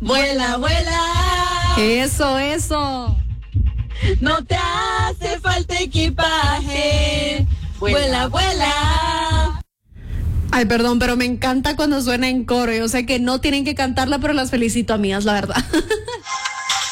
Vuela, vuela. Eso. No te hace falta equipaje. Vuela, vuela. Ay, perdón, pero me encanta cuando suena en coro. Yo sé que no tienen que cantarla, pero las felicito, amigas, la verdad.